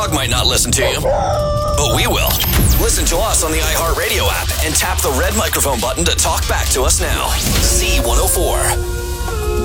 dog might not listen to you, but we will. Listen to us on the iHeartRadio app and tap the red microphone button to talk back to us now. Z104.